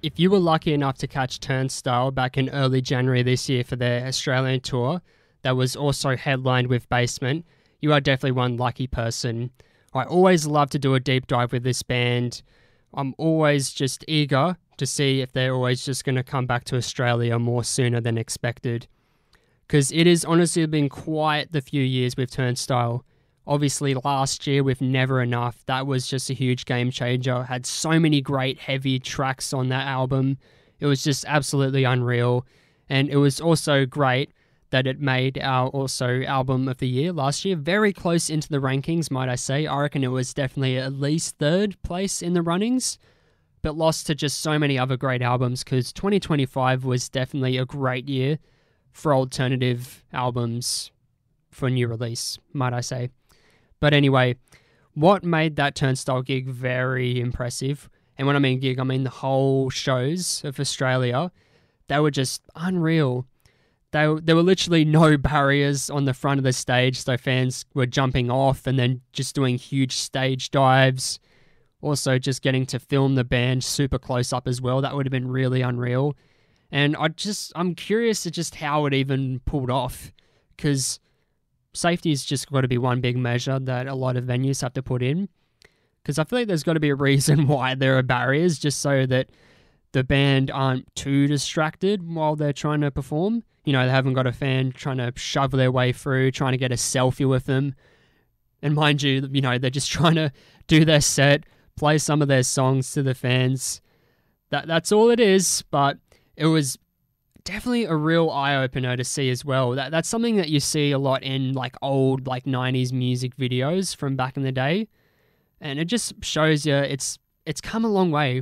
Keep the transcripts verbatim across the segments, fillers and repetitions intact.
if you were lucky enough to catch Turnstile back in early January this year for their Australian tour, that was also headlined with Basement, you are definitely one lucky person. I always love to do a deep dive with this band. I'm always just eager to see if they're always just going to come back to Australia more sooner than expected. Because it has honestly been quite the few years with Turnstile. Obviously last year with Never Enough, that was just a huge game changer. Had so many great heavy tracks on that album. It was just absolutely unreal. And it was also great that it made our also album of the year last year. Very close into the rankings, might I say. I reckon it was definitely at least third place in the runnings, but lost to just so many other great albums, because twenty twenty-five was definitely a great year for alternative albums for new release, might I say. But anyway, what made that Turnstile gig very impressive, and when I mean gig, I mean the whole shows of Australia, they were just unreal. They, there were literally no barriers on the front of the stage, so fans were jumping off and then just doing huge stage dives. Also, just getting to film the band super close up as well. That would have been really unreal. And I just, I'm curious to just how it even pulled off, because safety has just got to be one big measure that a lot of venues have to put in. Because I feel like there's got to be a reason why there are barriers, just so that the band aren't too distracted while they're trying to perform. You know, they haven't got a fan trying to shove their way through, trying to get a selfie with them. And mind you, you know, they're just trying to do their set, play some of their songs to the fans. That That's all it is, but it was definitely a real eye-opener to see as well. That That's something that you see a lot in like old like nineties music videos from back in the day. And it just shows you it's it's come a long way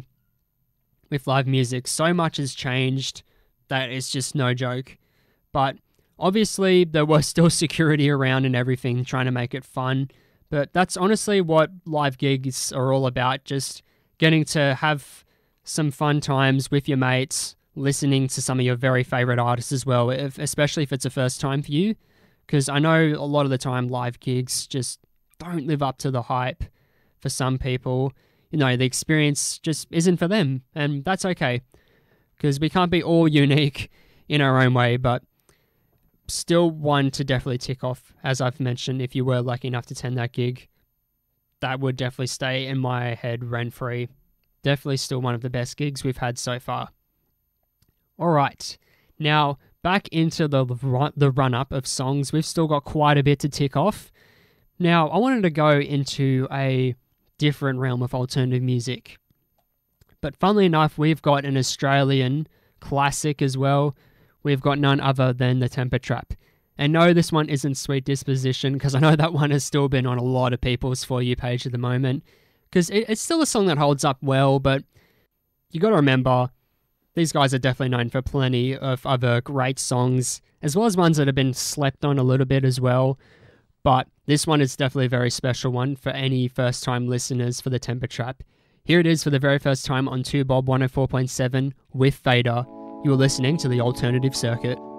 with live music. So much has changed that it's just no joke. But obviously there was still security around and everything, trying to make it fun. But that's honestly what live gigs are all about, just getting to have some fun times with your mates, listening to some of your very favorite artists as well, if, especially if it's a first time for you. Because I know a lot of the time live gigs just don't live up to the hype for some people. You know, the experience just isn't for them, and that's okay. Because we can't be all unique in our own way, but still one to definitely tick off, as I've mentioned. If you were lucky enough to attend that gig, that would definitely stay in my head rent-free. Definitely still one of the best gigs we've had so far. Alright, now back into the, the run-up of songs. We've still got quite a bit to tick off. Now, I wanted to go into a different realm of alternative music. But funnily enough, we've got an Australian classic as well. We've got none other than The Temper Trap. And no, this one isn't Sweet Disposition, because I know that one has still been on a lot of people's For You page at the moment. Because it, it's still a song that holds up well, but you got to remember, these guys are definitely known for plenty of other great songs, as well as ones that have been slept on a little bit as well. But this one is definitely a very special one for any first-time listeners for The Temper Trap. Here it is for the very first time on two Bob one oh four point seven with Fader. You're listening to The Alternative Circuit.